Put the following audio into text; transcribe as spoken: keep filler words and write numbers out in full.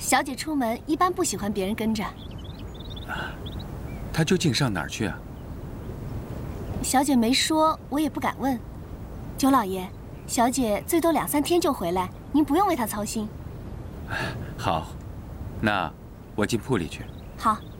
小姐出门一般不喜欢别人跟着。 啊，她究竟上哪儿去啊？ 小姐没说，我也不敢问。九老爷，小姐最多两三天就回来，您不用为她操心。 好，那我进铺里去。 好。